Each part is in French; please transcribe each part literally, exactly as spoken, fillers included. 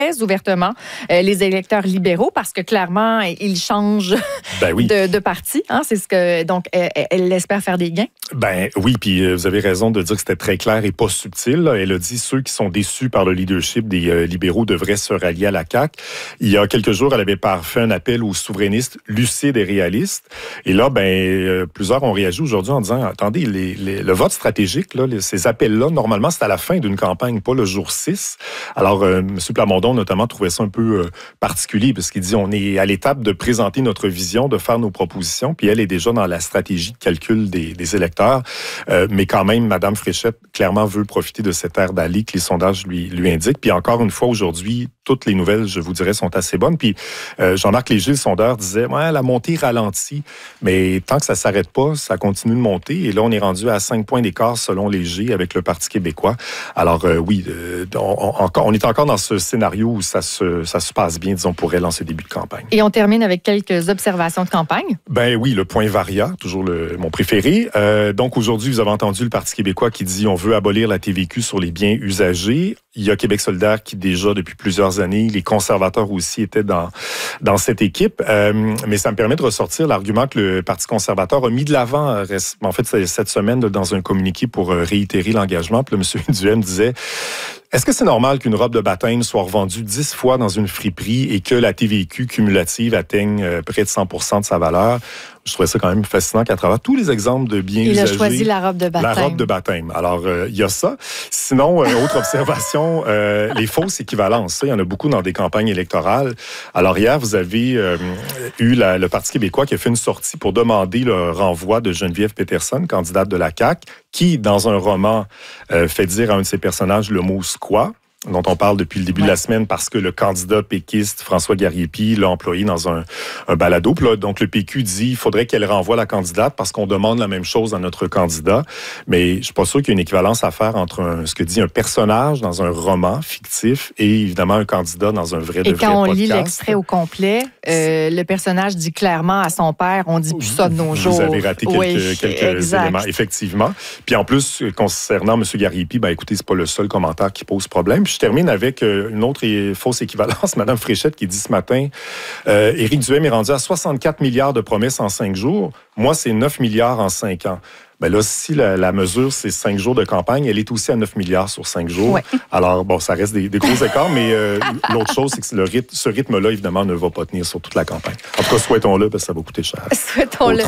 ouvertement euh, les électeurs libéraux parce que clairement, ils changent ben oui. de, de parti. Hein? C'est ce que, donc, elle, elle espère faire des gains. Ben oui, puis euh, vous avez raison de dire que c'était très clair et pas subtil. Là. Elle a dit ceux qui sont déçus par le leadership des euh, libéraux devraient se rallier à la C A Q. Il y a quelques jours, elle avait fait un appel aux souverainistes lucides et réalistes. Et là, ben euh, plusieurs ont réagi aujourd'hui en disant, attendez, les, les, le vote stratégique, là, les, ces appels-là, normalement, c'est à la fin d'une campagne, pas le jour six. Alors, euh, M. Plamondon, notamment, trouvait ça un peu euh, particulier parce qu'il dit on est à l'étape de présenter notre vision, de faire nos propositions, puis elle est déjà dans la stratégie de calcul des, des électeurs. Euh, mais quand même, Mme Fréchette, clairement, veut profiter de cette ère d'aller que les sondages lui, lui indiquent. Puis encore une fois, aujourd'hui, toutes les nouvelles, je vous dirais, sont assez bonnes. Puis euh, Jean-Marc Léger, le sondeur, disait ouais, la montée ralentit, mais tant que ça ne s'arrête pas, ça continue de monter. Et là, on est rendu à cinq points d'écart selon Léger avec le Parti québécois. Alors euh, oui, euh, on, on, on est encore dans ce scénario où ça se, ça se passe bien, disons, pour elle en ce début de campagne. Et on termine avec quelques observations de campagne. Ben oui, le point Varia, toujours le, mon préféré. Euh, donc aujourd'hui, vous avez entendu le Parti québécois qui dit on veut abolir la T V Q sur les biens usagés. Il y a Québec solidaire qui déjà, depuis plusieurs années, les conservateurs aussi étaient dans, dans cette équipe. Euh, mais ça me permet de ressortir l'argument que le Parti conservateur a mis de l'avant, en fait, cette semaine, dans un communiqué pour réitérer l'engagement. Puis là, M. Duhem disait est-ce que c'est normal qu'une robe de baptême soit revendue dix fois dans une friperie et que la T V Q cumulative atteigne près de cent pour cent de sa valeur? Je trouvais ça quand même fascinant qu'à travers tous les exemples de biens il usagés... Il a choisi la robe de baptême. La robe de baptême. Alors, euh, il y a ça. Sinon, euh, autre observation, euh, les fausses équivalences. Ça, il y en a beaucoup dans des campagnes électorales. Alors, hier, vous avez euh, eu la, le Parti québécois qui a fait une sortie pour demander le renvoi de Geneviève Peterson, candidate de la C A Q, qui, dans un roman, euh, fait dire à un de ses personnages le mot « squat », dont on parle depuis le début ouais. de la semaine parce que le candidat péquiste François Garriépi l'a employé dans un, un balado. Puis là, donc, le P Q dit qu'il faudrait qu'elle renvoie la candidate parce qu'on demande la même chose à notre candidat. Mais je suis pas sûr qu'il y ait une équivalence à faire entre un, ce que dit un personnage dans un roman fictif et évidemment un candidat dans un vrai de vrai podcast. Et quand on lit l'extrait au complet, euh, le personnage dit clairement à son père, on dit plus ça de nos jours. Vous avez raté quelques, oui, quelques exact. éléments, effectivement. Puis en plus, concernant M. Garriépi, ben écoutez, c'est pas le seul commentaire qui pose problème. Je termine avec une autre fausse équivalence. Mme Fréchette qui dit ce matin, euh, Éric Duhem est rendu à soixante-quatre milliards de promesses en cinq jours. Moi, c'est neuf milliards en cinq ans. Ben là, si la, la mesure, c'est cinq jours de campagne, elle est aussi à neuf milliards sur cinq jours. Ouais. Alors, bon, ça reste des, des gros écarts, mais euh, l'autre chose, c'est que le rythme, ce rythme-là, évidemment, ne va pas tenir sur toute la campagne. En tout cas, souhaitons-le, parce que ça va coûter cher. Souhaitons-le.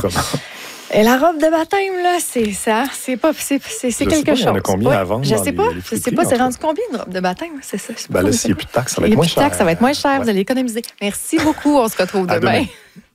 Et la robe de baptême, là, c'est ça. C'est pas, c'est, c'est, c'est quelque chose. Il y en a combien ouais. à vendre? Je sais pas. Les, les je sais pas. C'est rendu combien une robe de baptême? C'est ça. Ben là, s'il n'y a plus de taxes, ça va être moins cher. Taxes, ça va être moins cher. Ouais. Vous allez économiser. Merci beaucoup. On se retrouve demain. demain.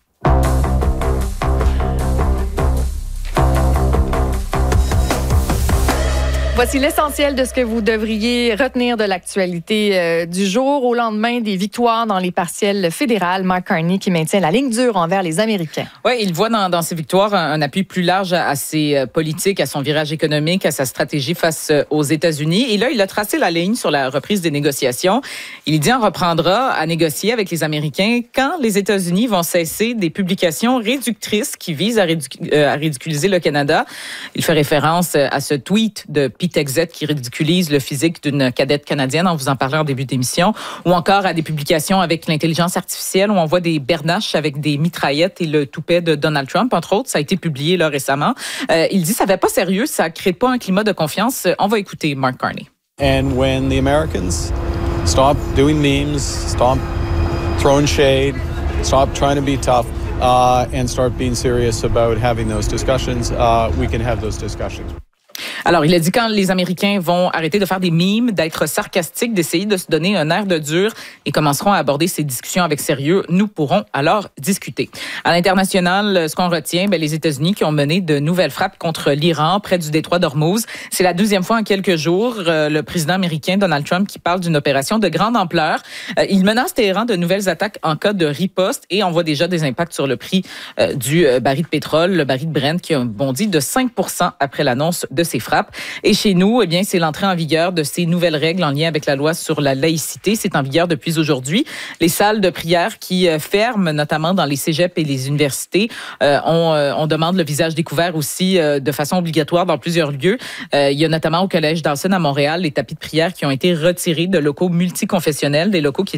Voici l'essentiel de ce que vous devriez retenir de l'actualité euh, du jour. Au lendemain des victoires dans les partielles fédérales, Mark Carney qui maintient la ligne dure envers les Américains. Oui, il voit dans, dans ces victoires un, un appui plus large à, à ses politiques, à son virage économique, à sa stratégie face aux États-Unis. Et là, il a tracé la ligne sur la reprise des négociations. Il dit on reprendra à négocier avec les Américains quand les États-Unis vont cesser des publications réductrices qui visent à, ridic- à ridiculiser le Canada. Il fait référence à ce tweet de Pete Exet qui ridiculise le physique d'une cadette canadienne, on vous en parlait en début d'émission, ou encore à des publications avec l'intelligence artificielle où on voit des bernaches avec des mitraillettes et le toupet de Donald Trump, entre autres. Ça a été publié là récemment. Euh, il dit que ça ne fait pas sérieux, ça ne crée pas un climat de confiance. On va écouter Mark Carney. And when the Americans stop doing memes, stop throwing shade, stop trying to be tough, uh, and start being serious about having those discussions, uh, we can have those discussions. Alors, il a dit quand les Américains vont arrêter de faire des mimes, d'être sarcastiques, d'essayer de se donner un air de dur et commenceront à aborder ces discussions avec sérieux, nous pourrons alors discuter. À l'international, ce qu'on retient, bien, les États-Unis qui ont mené de nouvelles frappes contre l'Iran près du détroit d'Ormuz. C'est la deuxième fois en quelques jours, euh, le président américain Donald Trump qui parle d'une opération de grande ampleur. Euh, il menace Téhéran de nouvelles attaques en cas de riposte et on voit déjà des impacts sur le prix euh, du euh, baril de pétrole, le baril de Brent qui a bondi de cinq pour cent après l'annonce de ces frappes. frappe. Et chez nous, eh bien, c'est l'entrée en vigueur de ces nouvelles règles en lien avec la loi sur la laïcité. C'est en vigueur depuis aujourd'hui. Les salles de prière qui euh, ferment, notamment dans les cégeps et les universités, euh, on, euh, on demande le visage découvert aussi euh, de façon obligatoire dans plusieurs lieux. Euh, il y a notamment au Collège Dawson à Montréal les tapis de prière qui ont été retirés de locaux multiconfessionnels, des locaux qui